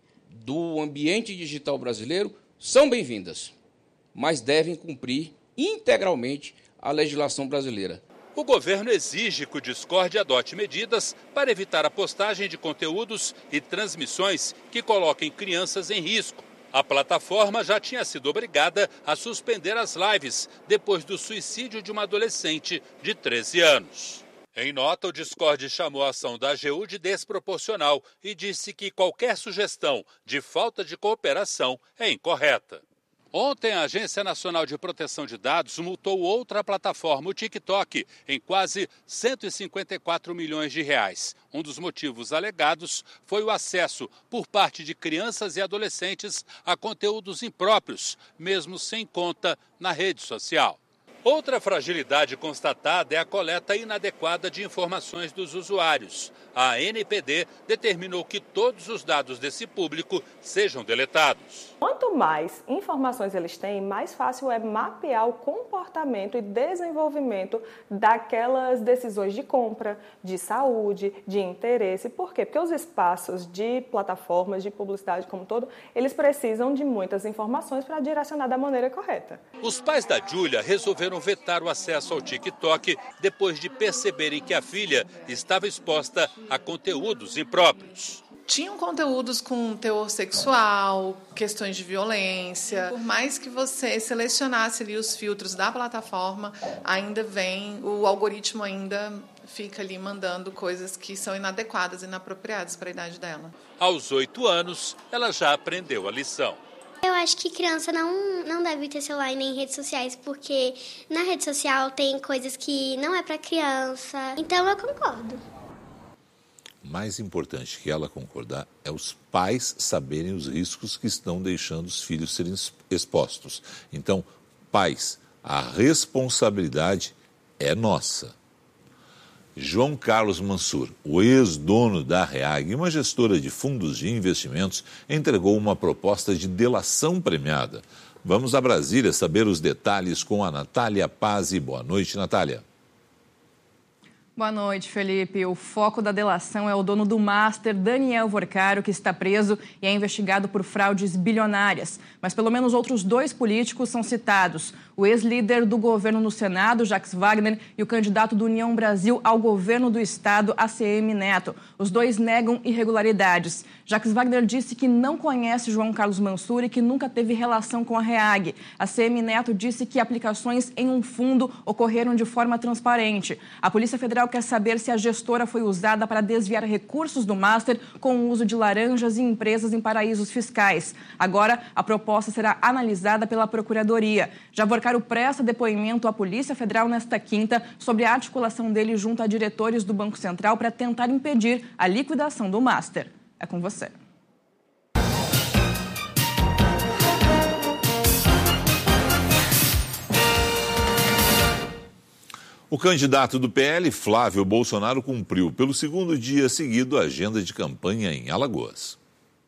do ambiente digital brasileiro são bem-vindas, mas devem cumprir integralmente a legislação brasileira. O governo exige que o Discord adote medidas para evitar a postagem de conteúdos e transmissões que coloquem crianças em risco. A plataforma já tinha sido obrigada a suspender as lives depois do suicídio de uma adolescente de 13 anos. Em nota, o Discord chamou a ação da AGU de desproporcional e disse que qualquer sugestão de falta de cooperação é incorreta. Ontem, a Agência Nacional de Proteção de Dados multou outra plataforma, o TikTok, em quase 154 milhões de reais. Um dos motivos alegados foi o acesso por parte de crianças e adolescentes a conteúdos impróprios, mesmo sem conta na rede social. Outra fragilidade constatada é a coleta inadequada de informações dos usuários. A ANPD determinou que todos os dados desse público sejam deletados. Quanto mais informações eles têm, mais fácil é mapear o comportamento e desenvolvimento daquelas decisões de compra, de saúde, de interesse. Por quê? Porque os espaços de plataformas de publicidade como um todo, eles precisam de muitas informações para direcionar da maneira correta. Os pais da Júlia resolveram vetar o acesso ao TikTok depois de perceberem que a filha estava exposta a conteúdos impróprios. Tinham conteúdos com teor sexual, questões de violência. Por mais que você selecionasse ali os filtros da plataforma, ainda vem, o algoritmo ainda fica ali mandando coisas que são inadequadas, inapropriadas para a idade dela. Aos 8 anos, ela já aprendeu a lição. Eu acho que criança não deve ter celular nem redes sociais, porque na rede social tem coisas que não é para criança. Então eu concordo. Mais importante que ela concordar é os pais saberem os riscos que estão deixando os filhos serem expostos. Então, pais, a responsabilidade é nossa. João Carlos Mansur, o ex-dono da REAG, uma gestora de fundos de investimentos, entregou uma proposta de delação premiada. Vamos a Brasília saber os detalhes com a Natália Pazzi. Boa noite, Natália. Boa noite, Felipe. O foco da delação é o dono do Master, Daniel Vorcaro, que está preso e é investigado por fraudes bilionárias. Mas pelo menos outros 2 políticos são citados. O ex-líder do governo no Senado, Jacques Wagner, e o candidato do União Brasil ao governo do estado, ACM Neto. Os 2 negam irregularidades. Jacques Wagner disse que não conhece João Carlos Mansur e que nunca teve relação com a REAG. ACM Neto disse que aplicações em um fundo ocorreram de forma transparente. A Polícia Federal quer saber se a gestora foi usada para desviar recursos do Master com o uso de laranjas e empresas em paraísos fiscais. Agora, a proposta será analisada pela Procuradoria. Já Vorcaro presta depoimento à Polícia Federal nesta quinta sobre a articulação dele junto a diretores do Banco Central para tentar impedir a liquidação do Master. É com você. O candidato do PL, Flávio Bolsonaro, cumpriu pelo 2º dia seguido a agenda de campanha em Alagoas.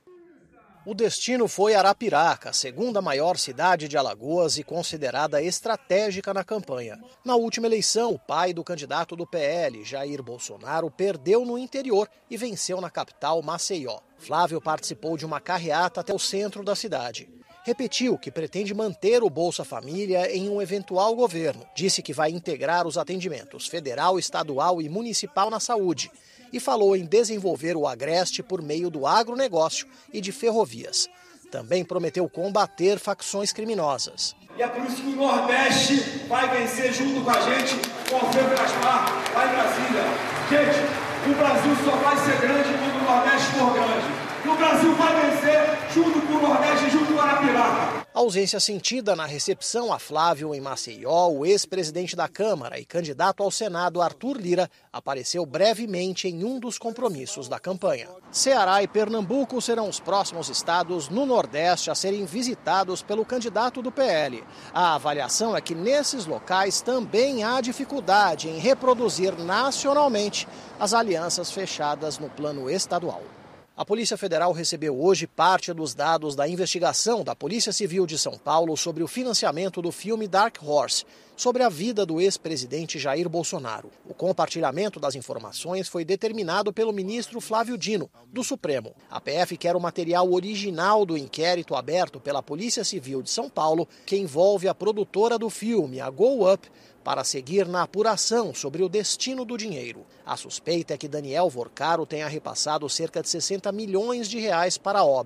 O destino foi Arapiraca, a segunda maior cidade de Alagoas e considerada estratégica na campanha. Na última eleição, o pai do candidato do PL, Jair Bolsonaro, perdeu no interior e venceu na capital, Maceió. Flávio participou de uma carreata até o centro da cidade. Repetiu que pretende manter o Bolsa Família em um eventual governo. Disse que vai integrar os atendimentos federal, estadual e municipal na saúde. E falou em desenvolver o Agreste por meio do agronegócio e de ferrovias. Também prometeu combater facções criminosas. E é por isso que o Nordeste vai vencer junto com a gente, com o Alfredo Gaspar, lá em Brasília. Gente, o Brasil só vai ser grande quando o Nordeste for grande. E o Brasil vai vencer junto com o Nordeste e junto com o Arapiraca. A ausência sentida na recepção a Flávio em Maceió, o ex-presidente da Câmara e candidato ao Senado, Arthur Lira, apareceu brevemente em um dos compromissos da campanha. Ceará e Pernambuco serão os próximos estados no Nordeste a serem visitados pelo candidato do PL. A avaliação é que nesses locais também há dificuldade em reproduzir nacionalmente as alianças fechadas no plano estadual. A Polícia Federal recebeu hoje parte dos dados da investigação da Polícia Civil de São Paulo sobre o financiamento do filme Dark Horse, sobre a vida do ex-presidente Jair Bolsonaro. O compartilhamento das informações foi determinado pelo ministro Flávio Dino, do Supremo. A PF quer o material original do inquérito aberto pela Polícia Civil de São Paulo, que envolve a produtora do filme, a Go Up, para seguir na apuração sobre o destino do dinheiro. A suspeita é que Daniel Vorcaro tenha repassado cerca de 60 milhões de reais para a obra.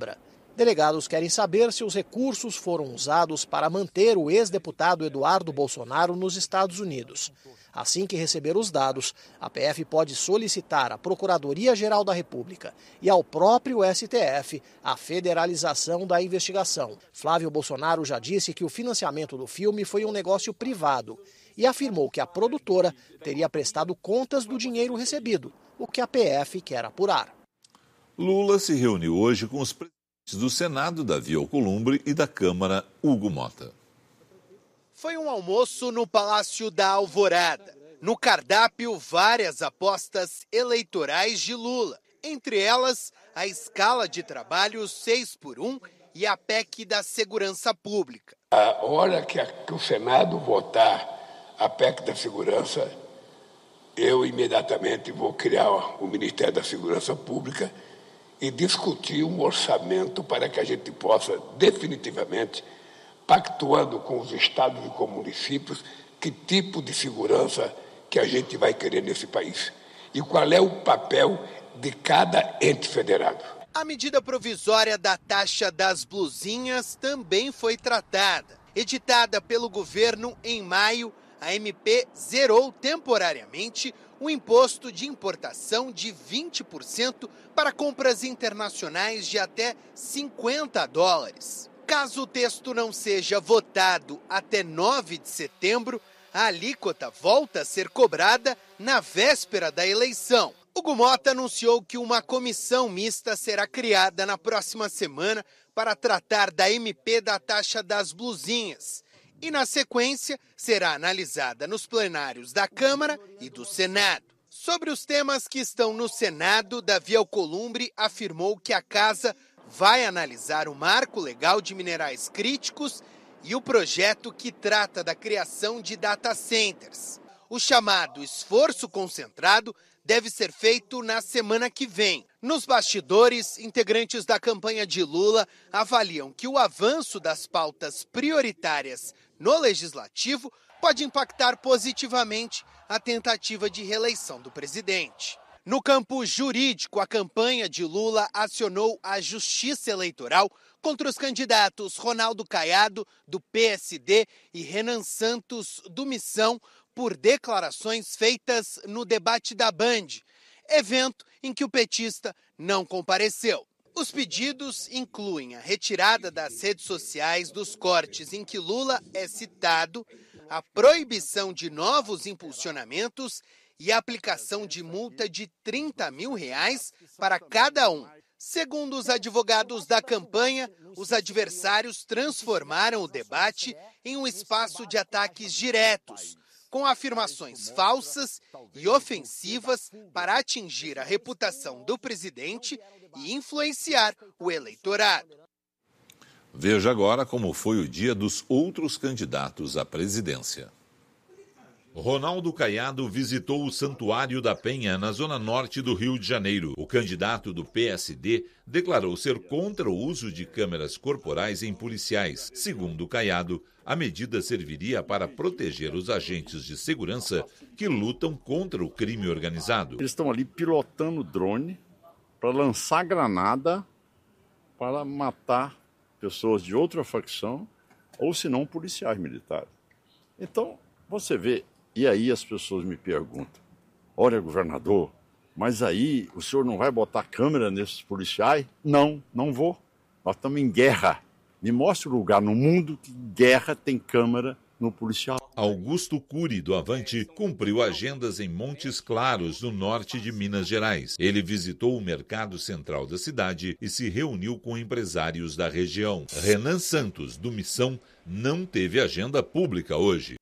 Delegados querem saber se os recursos foram usados para manter o ex-deputado Eduardo Bolsonaro nos Estados Unidos. Assim que receber os dados, a PF pode solicitar à Procuradoria-Geral da República e ao próprio STF a federalização da investigação. Flávio Bolsonaro já disse que o financiamento do filme foi um negócio privado e afirmou que a produtora teria prestado contas do dinheiro recebido, o que a PF quer apurar. Lula se reuniu hoje com os presidentes do Senado, Davi Alcolumbre, e da Câmara, Hugo Mota. Foi um almoço no Palácio da Alvorada. No cardápio, várias apostas eleitorais de Lula. Entre elas, a escala de trabalho 6x1 e a PEC da segurança pública. A hora que o Senado votar a PEC da segurança, eu imediatamente vou criar o Ministério da Segurança Pública e discutir um orçamento para que a gente possa definitivamente, pactuando com os estados e com municípios, que tipo de segurança que a gente vai querer nesse país e qual é o papel de cada ente federado. A medida provisória da taxa das blusinhas também foi tratada. Editada pelo governo em maio, a MP zerou temporariamente o imposto de importação de 20% para compras internacionais de até $50. Caso o texto não seja votado até 9 de setembro, a alíquota volta a ser cobrada na véspera da eleição. Hugo Mota anunciou que uma comissão mista será criada na próxima semana para tratar da MP da taxa das blusinhas. E, na sequência, será analisada nos plenários da Câmara e do Senado. Sobre os temas que estão no Senado, Davi Alcolumbre afirmou que a Casa vai analisar o marco legal de minerais críticos e o projeto que trata da criação de data centers. O chamado esforço concentrado deve ser feito na semana que vem. Nos bastidores, integrantes da campanha de Lula avaliam que o avanço das pautas prioritárias no Legislativo pode impactar positivamente a tentativa de reeleição do presidente. No campo jurídico, a campanha de Lula acionou a Justiça Eleitoral contra os candidatos Ronaldo Caiado, do PSD, e Renan Santos, do Missão, por declarações feitas no debate da Band, evento em que o petista não compareceu. Os pedidos incluem a retirada das redes sociais dos cortes em que Lula é citado, a proibição de novos impulsionamentos e a aplicação de multa de R$30 mil para cada um. Segundo os advogados da campanha, os adversários transformaram o debate em um espaço de ataques diretos, com afirmações falsas e ofensivas para atingir a reputação do presidente e influenciar o eleitorado. Veja agora como foi o dia dos outros candidatos à presidência. Ronaldo Caiado visitou o Santuário da Penha, na zona norte do Rio de Janeiro. O candidato do PSD declarou ser contra o uso de câmeras corporais em policiais. Segundo Caiado, a medida serviria para proteger os agentes de segurança que lutam contra o crime organizado. Eles estão ali pilotando drone para lançar granada para matar pessoas de outra facção ou, se não, policiais militares. Então, você vê. E aí as pessoas me perguntam, olha, governador, mas aí o senhor não vai botar câmera nesses policiais? Não, não vou. Nós estamos em guerra. Me mostre o lugar no mundo que guerra tem câmera no policial. Augusto Cury, do Avante, cumpriu agendas em Montes Claros, no norte de Minas Gerais. Ele visitou o mercado central da cidade e se reuniu com empresários da região. Renan Santos, do Missão, não teve agenda pública hoje.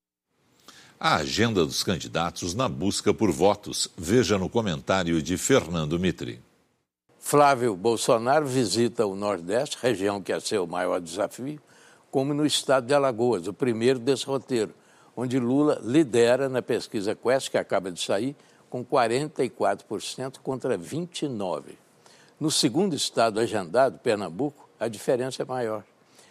A agenda dos candidatos na busca por votos. Veja no comentário de Fernando Mitri. Flávio Bolsonaro visita o Nordeste, região que é seu maior desafio, como no estado de Alagoas, o primeiro desse roteiro, onde Lula lidera na pesquisa Quest, que acaba de sair, com 44% contra 29%. No segundo estado agendado, Pernambuco, a diferença é maior.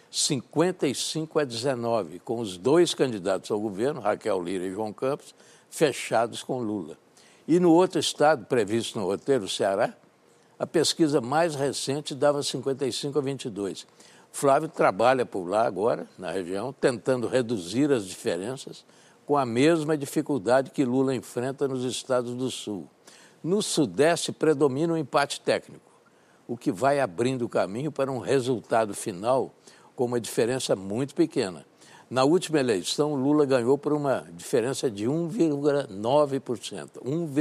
55-19, com os dois candidatos ao governo, Raquel Lira e João Campos, fechados com Lula. E no outro estado, previsto no roteiro, o Ceará, A pesquisa mais recente dava 55-22. Flávio trabalha por lá agora, na região, tentando reduzir as diferenças com a mesma dificuldade que Lula enfrenta nos estados do Sul. No Sudeste predomina o empate técnico, o que vai abrindo o caminho para um resultado final com uma diferença muito pequena. Na última eleição, Lula ganhou por uma diferença de 1,9%.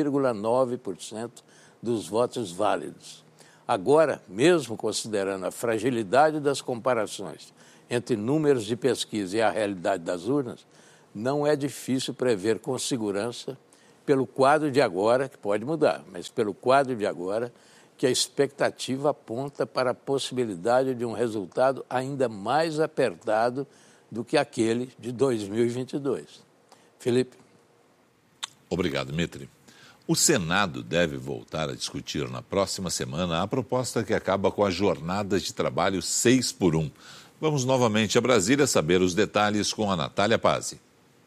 1,9% dos votos válidos. Agora, mesmo considerando a fragilidade das comparações entre números de pesquisa e a realidade das urnas, não é difícil prever com segurança, pelo quadro de agora, que pode mudar, mas pelo quadro de agora, que a expectativa aponta para a possibilidade de um resultado ainda mais apertado do que aquele de 2022. Felipe. Obrigado, Mitri. O Senado deve voltar a discutir na próxima semana a proposta que acaba com as jornadas de trabalho 6x1. Vamos novamente a Brasília saber os detalhes com a Natália Pazzi.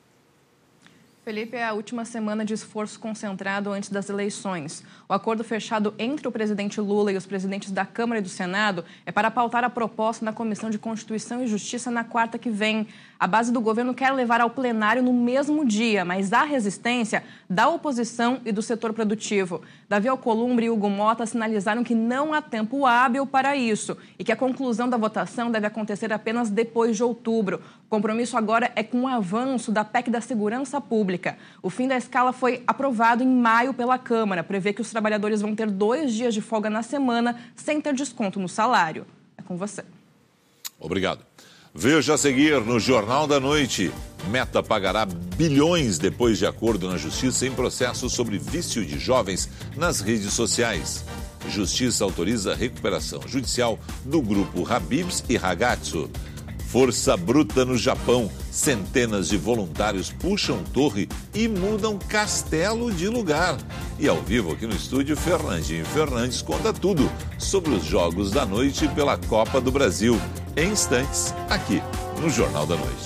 Felipe, é a última semana de esforço concentrado antes das eleições. O acordo fechado entre o presidente Lula e os presidentes da Câmara e do Senado é para pautar a proposta na Comissão de Constituição e Justiça na quarta que vem. A base do governo quer levar ao plenário no mesmo dia, mas há resistência da oposição e do setor produtivo. Davi Alcolumbre e Hugo Mota sinalizaram que não há tempo hábil para isso e que a conclusão da votação deve acontecer apenas depois de outubro. O compromisso agora é com o avanço da PEC da Segurança Pública. O fim da escala foi aprovado em maio pela Câmara. Prevê que os trabalhadores vão ter 2 dias de folga na semana sem ter desconto no salário. É com você. Obrigado. Veja a seguir no Jornal da Noite. Meta pagará bilhões depois de acordo na Justiça em processo sobre vício de jovens nas redes sociais. Justiça autoriza a recuperação judicial do grupo Habib's e Ragazzo. Força bruta no Japão. Centenas de voluntários puxam torre e mudam castelo de lugar. E ao vivo aqui no estúdio, Fernandinho Fernandes conta tudo sobre os Jogos da Noite pela Copa do Brasil. Em instantes, aqui no Jornal da Noite.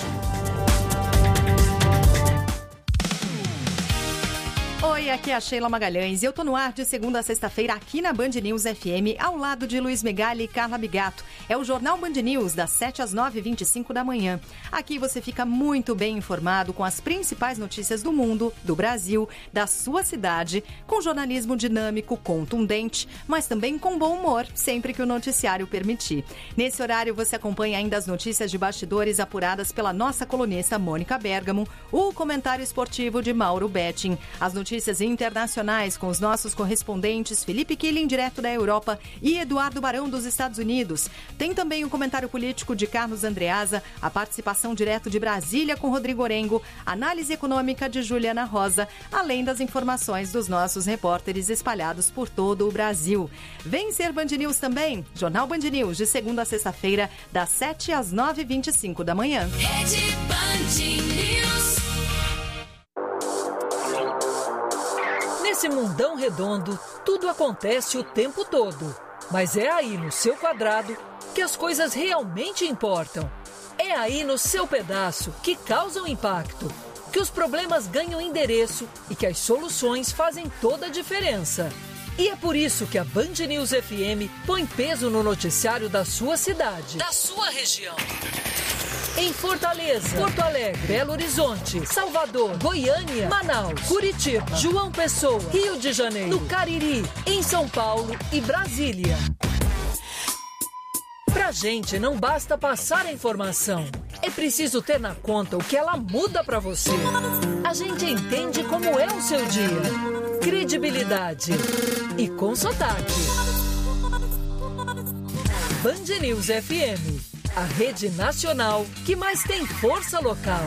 Oi, aqui é a Sheila Magalhães e eu tô no ar de segunda a sexta-feira aqui na Band News FM, ao lado de Luiz Megali e Carla Bigato. É o Jornal Band News, das 7 às 9h25 da manhã. Aqui você fica muito bem informado com as principais notícias do mundo, do Brasil, da sua cidade, com jornalismo dinâmico, contundente, mas também com bom humor, sempre que o noticiário permitir. Nesse horário você acompanha ainda as notícias de bastidores apuradas pela nossa colunista Mônica Bergamo, o comentário esportivo de Mauro Betting, as notícias internacionais com os nossos correspondentes Felipe Killing, direto da Europa, e Eduardo Barão, dos Estados Unidos. Tem também o comentário político de Carlos Andreasa, a participação direto de Brasília com Rodrigo Orengo, análise econômica de Juliana Rosa, além das informações dos nossos repórteres espalhados por todo o Brasil. Vem ser Band News também, Jornal Band News, de segunda a sexta-feira, das 7 às 9h25 da manhã. Rede Band News. Nesse mundão redondo, tudo acontece o tempo todo. Mas é aí no seu quadrado que as coisas realmente importam. É aí no seu pedaço que causam impacto, que os problemas ganham endereço e que as soluções fazem toda a diferença. E é por isso que a Band News FM põe peso no noticiário da sua cidade, da sua região. Em Fortaleza, Porto Alegre, Belo Horizonte, Salvador, Goiânia, Manaus, Curitiba, João Pessoa, Rio de Janeiro, no Cariri, em São Paulo e Brasília. Pra gente não basta passar a informação, é preciso ter na conta o que ela muda pra você. A gente entende como é o seu dia. Credibilidade e com sotaque. Band News FM. A rede nacional que mais tem força local.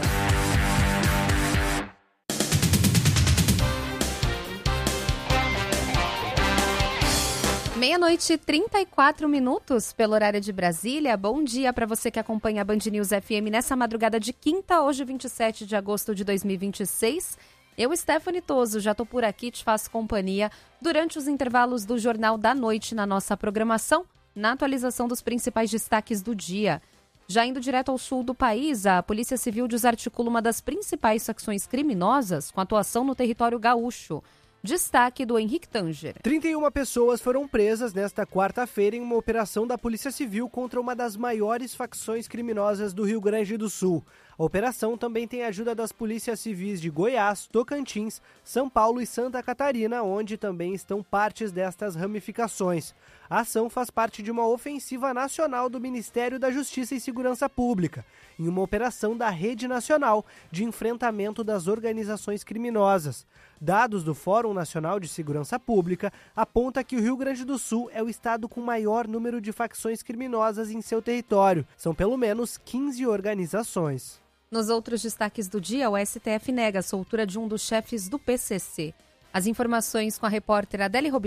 12:34 pelo horário de Brasília. Bom dia para você que acompanha a Band News FM nessa madrugada de quinta, hoje 27 de agosto de 2026. Eu, Stephanie Toso, já estou por aqui, te faço companhia durante os intervalos do Jornal da Noite na nossa programação, na atualização dos principais destaques do dia. Já indo direto ao sul do país, a Polícia Civil desarticula uma das principais facções criminosas com atuação no território gaúcho. Destaque do Henrique Tanger. 31 pessoas foram presas nesta quarta-feira em uma operação da Polícia Civil contra uma das maiores facções criminosas do Rio Grande do Sul. A operação também tem a ajuda das polícias civis de Goiás, Tocantins, São Paulo e Santa Catarina, onde também estão partes destas ramificações. A ação faz parte de uma ofensiva nacional do Ministério da Justiça e Segurança Pública, em uma operação da Rede Nacional de Enfrentamento das Organizações Criminosas. Dados do Fórum Nacional de Segurança Pública apontam que o Rio Grande do Sul é o estado com maior número de facções criminosas em seu território. São pelo menos 15 organizações. Nos outros destaques do dia, o STF nega a soltura de um dos chefes do PCC. As informações com a repórter Adele Robinho.